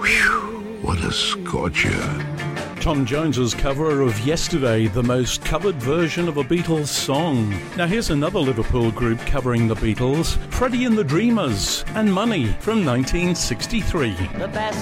Whew, what a scorcher. Tom Jones's cover of Yesterday, the most covered version of a Beatles song. Now here's another Liverpool group covering the Beatles, Freddie and the Dreamers, and Money from 1963. The best